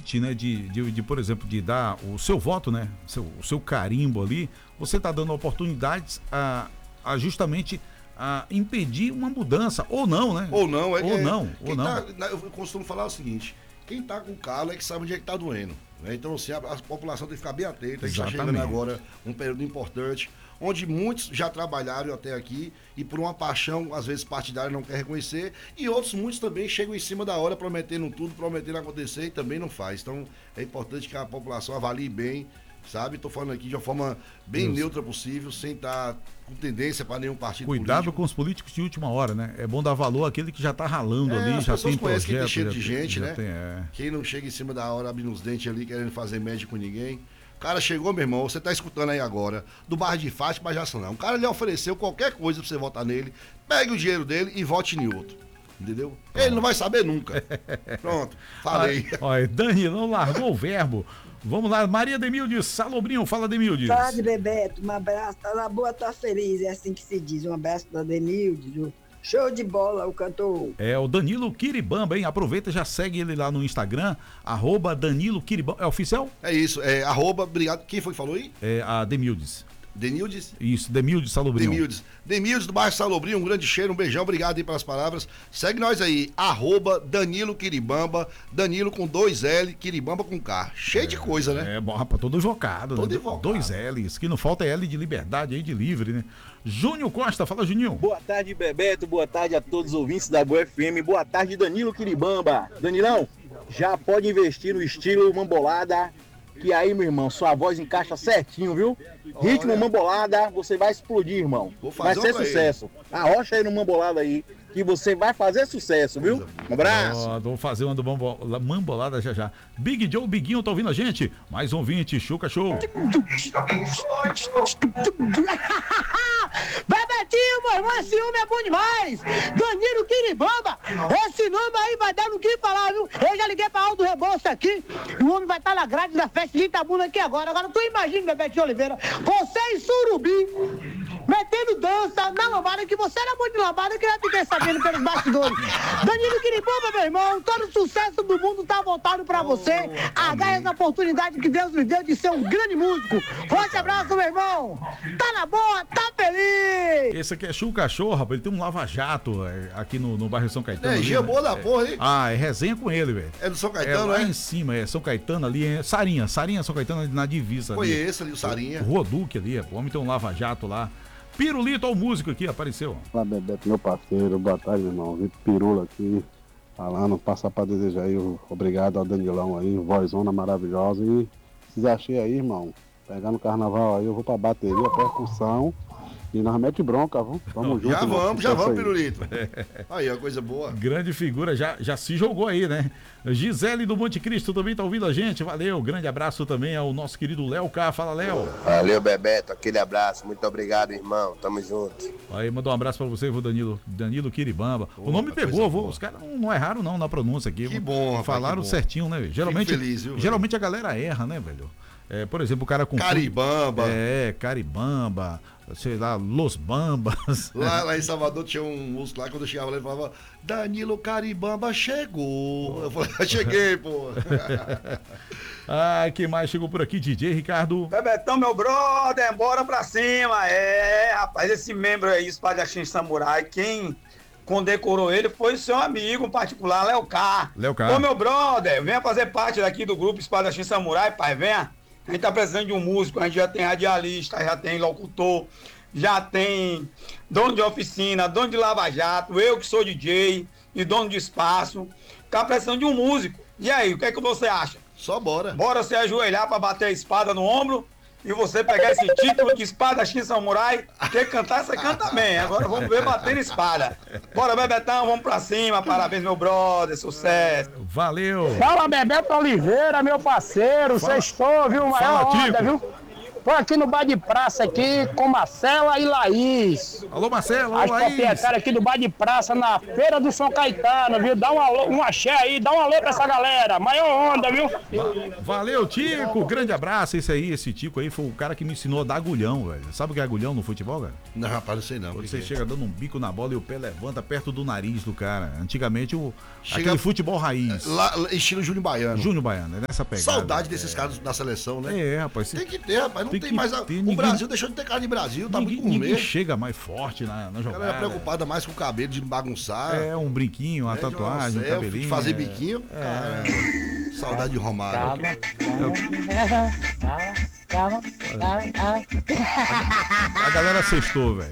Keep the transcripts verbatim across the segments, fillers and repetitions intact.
limite, né, de, de, de, por exemplo, de dar o seu voto, né, seu, o seu carimbo ali, você está dando oportunidades a, a justamente a impedir uma mudança, ou não, né? Ou não, é, ou é, não, ou não. Tá, eu costumo falar o seguinte, quem está com calo é que sabe onde é que está doendo. Né? Então, assim, a, a população tem que ficar bem atenta. A gente está chegando agora um período importante, onde muitos já trabalharam até aqui e por uma paixão, às vezes partidária, não quer reconhecer, e outros, muitos também chegam em cima da hora prometendo tudo, prometendo acontecer e também não faz. Então, é importante que a população avalie bem, sabe? Estou falando aqui de uma forma bem Deus. neutra possível, sem estar com tendência para nenhum partido Cuidado político. com os políticos de última hora, né? É bom dar valor àquele que já está ralando é, ali, as já pessoas tem conhecem projeto. Quem tem cheiro já de gente, né? Tem, é. Quem não chega em cima da hora abrindo os dentes ali, querendo fazer média com ninguém. O cara chegou, meu irmão, você tá escutando aí agora, do bairro de Fátima, Jaçanã. Um cara lhe ofereceu qualquer coisa pra você votar nele, pegue o dinheiro dele e vote em outro. Entendeu? Pronto. Ele não vai saber nunca. Pronto, falei. Olha, Danilão largou o verbo. Vamos lá, Maria Demildes, Salobrinho, fala Demildes. Tarde, Bebeto, um abraço, tá na boa, tá feliz, é assim que se diz. Um abraço da Demildes, o show de bola, o cantor. É o Danilo Quiribamba, hein? Aproveita, já segue ele lá no Instagram, arroba Danilo Quiribamba. É oficial? É isso, é arroba, obrigado. Quem foi que falou aí? É a Demildes. Denildes? Isso, Demildes Salobrinho. Demildes. Demildes do bairro Salobrinho, um grande cheiro, um beijão, obrigado aí pelas palavras. Segue nós aí, arroba Danilo Quiribamba, Danilo com dois L, Quiribamba com K. Cheio é, de coisa, né? É, bom, rapaz, todo invocado. Todo né? invocado. Dois L's, que não falta é L de liberdade aí, de livre, né? Júnior Costa, fala, Juninho. Boa tarde, Bebeto, boa tarde a todos os ouvintes da Boa F M, boa tarde, Danilo Quiribamba. Danilão, já pode investir no estilo mambolada, que aí, meu irmão, sua voz encaixa certinho, viu? Olha. Ritmo mambolada, você vai explodir, irmão. Vai ser sucesso. Arrocha aí no mambolada aí, que você vai fazer sucesso, viu? Um abraço. Oh, vou fazer uma do mambolada já já. Big Joe, Biguinho, tá ouvindo a gente? Mais um vinte, Chuca Show. Bebetinho, meu irmão, esse homem é bom demais. Danilo Quiribamba, esse nome aí vai dar no que falar, viu? Eu já liguei pra Aldo Rebouça aqui, e o homem vai estar na grade da festa de Itabuna aqui agora. Agora tu imagina, Bebetinho Oliveira, você em Surubi, metendo dança na lambada, que você era muito de lambada, que eu fiquei sabendo pelos bastidores. Danilo Quiribamba, meu irmão, todo o sucesso do mundo tá voltado pra você. Agarre essa oportunidade que Deus lhe deu de ser um grande músico. Forte abraço, meu irmão. Tá na boa, tá feliz. Esse aqui é Chuca Show, rapaz. Ele tem um lava-jato é, aqui no, no bairro São Caetano. É, dia boa da porra, hein? Ah, é resenha com ele, velho. É do São Caetano, é? Lá é? em cima, é São Caetano ali, é Sarinha. Sarinha, São Caetano na divisa. Conheço ali o Sarinha. O Roduque ali, o homem tem um lava-jato lá. Pirulito, ó, o músico aqui, apareceu. Fala, Bebeto, meu parceiro, boa tarde, irmão. Vitor Pirula aqui, falando, passar pra desejar aí, obrigado ao Danilão aí, vozona maravilhosa. E se achei aí, irmão, pegar no carnaval aí, eu vou pra bateria, percussão. E nós mete bronca, vamos, vamos junto. Já vamos, já vamos, Pirulito. Aí, ó, coisa boa. Grande figura, já, já se jogou aí, né? Gisele do Monte Cristo também tá ouvindo a gente, valeu. Grande abraço também ao nosso querido Léo K, fala, Léo. Valeu, Bebeto, aquele abraço, muito obrigado, irmão, tamo junto. Aí, mandou um abraço pra você, o Danilo, Danilo Quiribamba. O nome pegou, vou, os caras não, não erraram não na pronúncia aqui. Que bom, rapaz, falaram que bom. certinho, né? Geralmente, feliz, viu, geralmente a galera erra, né, velho? É, por exemplo, o cara com... Caribamba. É, Caribamba, sei lá, Los Bambas. Lá, lá em Salvador tinha um músico lá, quando eu chegava lá, ele falava, Danilo Caribamba chegou. Eu falei, cheguei, pô. Ah, quem mais chegou por aqui? D J Ricardo. Bebetão, meu brother, bora pra cima. É, rapaz, esse membro aí, Espadachim Samurai, quem condecorou ele foi o seu amigo em particular, Léo K. Léo K. Ô, meu brother, venha fazer parte daqui do grupo Espadachim Samurai, pai, venha. A gente tá precisando de um músico, a gente já tem radialista, já tem locutor, já tem dono de oficina, dono de lava-jato, eu que sou D J e dono de espaço. Tá precisando de um músico. E aí, o que é que você acha? Só bora. Bora se ajoelhar pra bater a espada no ombro e você pegar esse título de Espadachim Samurai. Quer cantar, você canta bem. Agora vamos ver batendo espada. Bora, Bebetão, vamos pra cima. Parabéns, meu brother, sucesso. Valeu. Fala, Bebeto Oliveira, meu parceiro. Sextou, viu? Maior onda, viu? Tô aqui no bar de praça aqui com Marcela e Laís. Alô, Marcela, as alô, Laís. proprietárias aqui do bar de praça na Feira do São Caetano, viu? Dá um, alô, um axé aí, dá um alô pra essa galera. Maior onda, viu? Valeu, Tico. Grande abraço. Esse aí, esse Tico aí foi o cara que me ensinou a dar agulhão, velho. Sabe o que é agulhão no futebol, velho? Não, rapaz, não sei não. Quando que você que chega dando um bico na bola e o pé levanta perto do nariz do cara. Antigamente, o, Chega- aquele futebol raiz. Lá, estilo Júnior Baiano. Júnior Baiano, é nessa pegada. Saudade desses caras da seleção, né? É, rapaz. Tem que ter, rapaz. Não tem tem, que mais. A... ter, o ninguém- Brasil deixou de ter cara de Brasil, tá ninguém, muito gourmet. ninguém chega mais forte na, na A jogada. galera é preocupada mais com o cabelo, de bagunçar. É, um brinquinho, uma né, de uma tatuagem, um selfie, cabelinho. de fazer é. biquinho. Caramba. Saudade de Romário. A galera sextou, velho.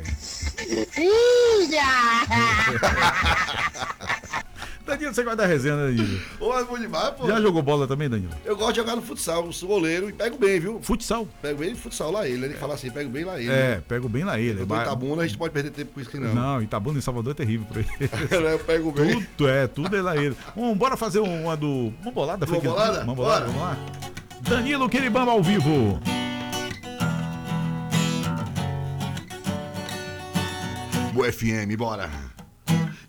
Danilo, você gosta da resenha, né, Danilo? Ô, é bom demais, pô. Já jogou bola também, Danilo? Eu gosto de jogar no futsal, eu sou goleiro e pego bem, viu? Futsal? Pego bem no futsal lá ele. Ele fala assim, pego bem lá ele. É, né? pego bem lá ele. Eu tô em Itabuna, a gente pode perder tempo com isso que não. Não, Itabuna em Salvador é terrível pra ele. Eu pego bem. Tudo é, tudo é lá ele. Vamos, bora fazer uma do. Uma bolada, Uma Fake News? bolada? Uma bolada, Bora. vamos lá. Danilo Quiribamba ao vivo. O F M, bora.